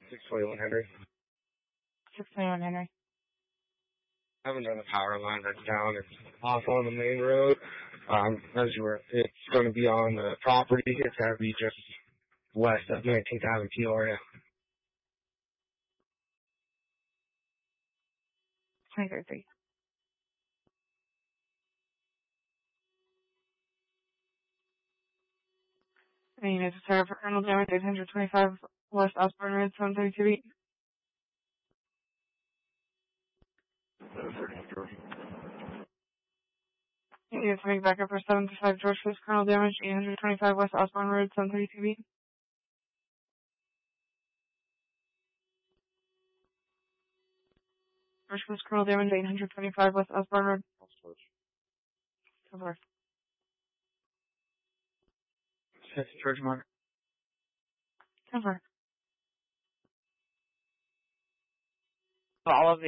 621 Henry. 621 Henry. I have another power line that's down. It's off on the main road. It's going to be on the property. It's going to be just west of 19,000 Peoria. 23. Unit to serve for kernel damage, 825 West Osborne Road, 732 beat. Unit to make backup for 735 George Fist, kernel damage, 825 West Osborne Road, 732 beat. George Fist, kernel damage, 825 West Osborne Road. Over. George Mark. Over. All of the